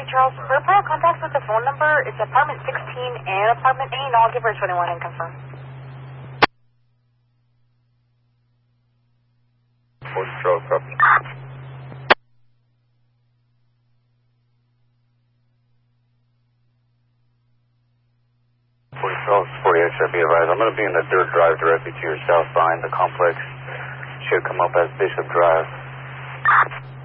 Charles. Verify contacts with the phone number. It's apartment 16 and apartment 8. I'll give her 21 and confirm. 40 Charles, copy. 40 Charles, 48, should be advised. I'm going to be in the dirt drive directly to your south behind the complex. Should come up as Bishop Drive.